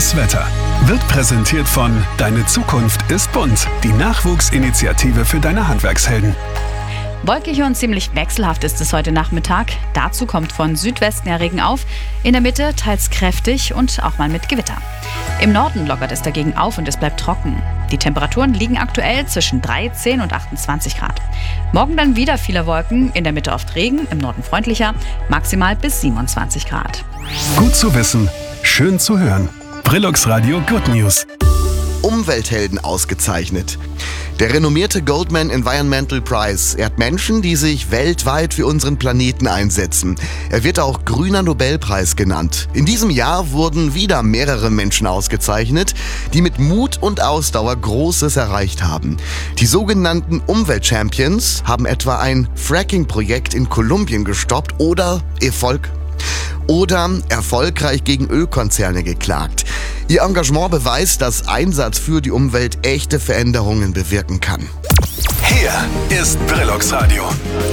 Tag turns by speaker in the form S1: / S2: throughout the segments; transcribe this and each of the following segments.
S1: Das Wetter wird präsentiert von Deine Zukunft ist bunt, die Nachwuchsinitiative für deine Handwerkshelden.
S2: Wolkig und ziemlich wechselhaft ist es heute Nachmittag. Dazu kommt von Südwesten der Regen auf. In der Mitte teils kräftig und auch mal mit Gewitter. Im Norden lockert es dagegen auf und es bleibt trocken. Die Temperaturen liegen aktuell zwischen 13 und 28 Grad. Morgen dann wieder viele Wolken, in der Mitte oft Regen, im Norden freundlicher, maximal bis 27 Grad.
S1: Gut zu wissen, schön zu hören. Brillux Radio Good News.
S3: Umwelthelden ausgezeichnet. Der renommierte Goldman Environmental Prize ehrt Menschen, die sich weltweit für unseren Planeten einsetzen. Er wird auch Grüner Nobelpreis genannt. In diesem Jahr wurden wieder mehrere Menschen ausgezeichnet, die mit Mut und Ausdauer Großes erreicht haben. Die sogenannten Umweltchampions haben etwa ein Fracking-Projekt in Kolumbien gestoppt oder erfolgreich gegen Ölkonzerne geklagt. Ihr Engagement beweist, dass Einsatz für die Umwelt echte Veränderungen bewirken kann.
S1: Hier ist Brillux Radio.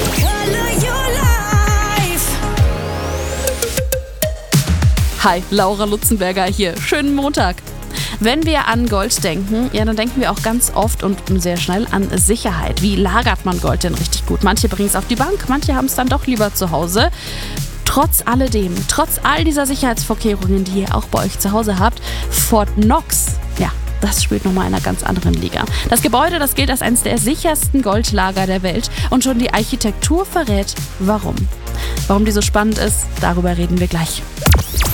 S4: Hi, Laura Lutzenberger hier. Schönen Montag. Wenn wir an Gold denken, ja, dann denken wir auch ganz oft und sehr schnell an Sicherheit. Wie lagert man Gold denn richtig gut? Manche bringen es auf die Bank, manche haben es dann doch lieber zu Hause. Trotz alledem, trotz all dieser Sicherheitsvorkehrungen, die ihr auch bei euch zu Hause habt, Fort Knox, ja, das spielt nochmal in einer ganz anderen Liga. Das Gebäude, das gilt als eines der sichersten Goldlager der Welt und schon die Architektur verrät, warum. Warum die so spannend ist, darüber reden wir gleich.